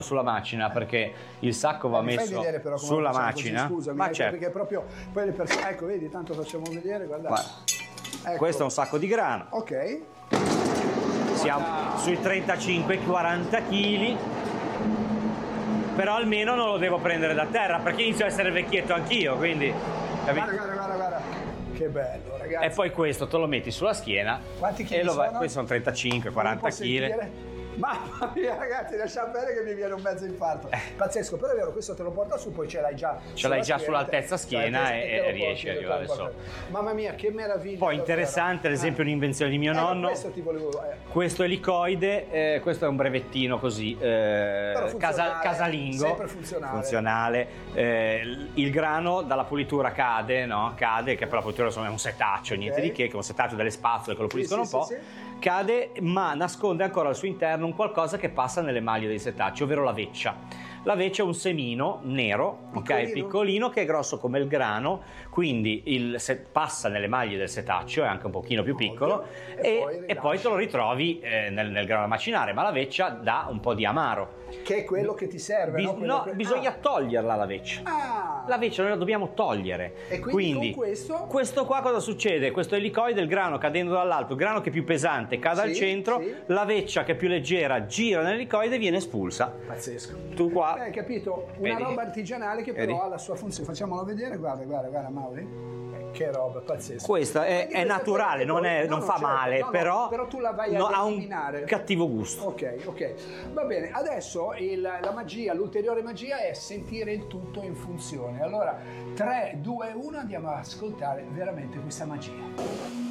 sulla macina, perché il sacco va messo però sulla macina. Così, scusami, ma certo. perché proprio poi le persone, ecco, vedi, tanto facciamo vedere, guarda. Ecco. Questo è un sacco di grano. Ok. Siamo sui 35-40 kg, però almeno non lo devo prendere da terra, perché inizio a essere vecchietto anch'io, quindi guarda, che bello, ragazzi. e poi questo te lo metti sulla schiena. Quanti chili sono? Questi sono 35-40 kg. Mamma mia, ragazzi, lasciamo bene che mi viene un mezzo infarto. Pazzesco, però è vero, questo te lo porta su, poi ce l'hai già sull'altezza schiena e riesci a arrivare sopra. Mamma mia, che meraviglia. Poi interessante, ad esempio, un'invenzione di mio nonno. Questo ti volevo. Questo elicoide, questo è un brevettino così, casalingo. Sempre funzionale. Il grano dalla pulitura cade, no? Cade, che per la pulitura è un setaccio, niente di che è un setaccio delle spazzole che lo puliscono un po'. Cade, ma nasconde ancora al suo interno un qualcosa che passa nelle maglie dei setacci, ovvero la veccia. La veccia è un semino nero, piccolino, che è grosso come il grano, quindi passa nelle maglie del setaccio, è anche un pochino più piccolo, e poi te lo ritrovi nel grano da macinare, ma la veccia dà un po' di amaro. Che è quello che ti serve, no? Bisogna toglierla la veccia. La veccia noi la dobbiamo togliere. E quindi con questo qua cosa succede? Questo elicoide, il grano cadendo dall'alto, il grano che è più pesante cade al centro, la veccia che è più leggera gira nell'elicoide e viene espulsa. Pazzesco. Tu qua hai capito? Una roba artigianale che però ha la sua funzione. Facciamolo vedere, guarda Mauri. Che roba, pazzesca. Questa è naturale, non fa male, però tu la vai a eliminare. Ha un cattivo gusto. Ok. Va bene, adesso la magia, l'ulteriore magia è sentire il tutto in funzione. Allora, 3, 2, 1, andiamo ad ascoltare veramente questa magia.